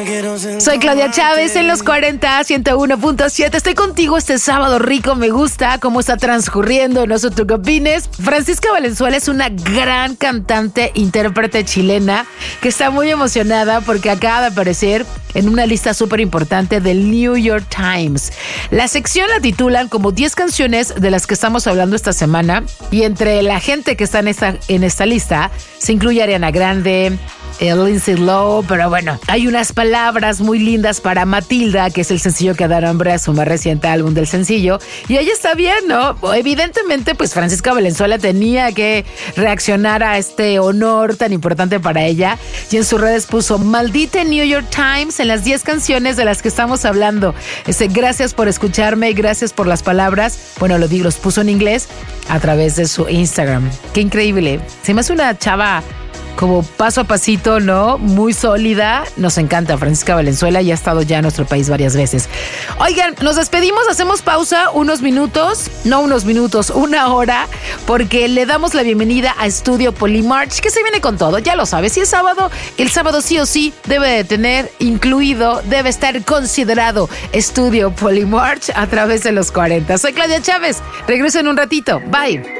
Soy Claudia Chávez en los 40, 101.7. Estoy contigo este sábado rico, me gusta cómo está transcurriendo, no sé tú qué opines. Francisca Valenzuela es una gran cantante, intérprete chilena que está muy emocionada porque acaba de aparecer en una lista súper importante del New York Times. La sección la titulan como 10 canciones de las que estamos hablando esta semana, y entre la gente que está en esta lista se incluye Ariana Grande, Lindsay Lohan, pero bueno, hay unas palabras muy lindas para Matilda, que es el sencillo que da nombre a su más reciente álbum del sencillo, y ella está bien, ¿no? Evidentemente, pues Francisca Valenzuela tenía que reaccionar a este honor tan importante para ella, y en sus redes puso: maldita New York Times en las 10 canciones de las que estamos hablando. Gracias por escucharme y gracias por las palabras. Bueno, los puso en inglés a través de su Instagram. Qué increíble. Se me hace una chava como paso a pasito, ¿no? Muy sólida. Nos encanta Francisca Valenzuela y ha estado ya en nuestro país varias veces. Oigan, nos despedimos, hacemos pausa una hora, porque le damos la bienvenida a Estudio Polymarch, que se viene con todo, ya lo sabes. Si es sábado, el sábado sí o sí debe de tener incluido, debe estar considerado Estudio Polymarch a través de los 40. Soy Claudia Chávez, regreso en un ratito. Bye.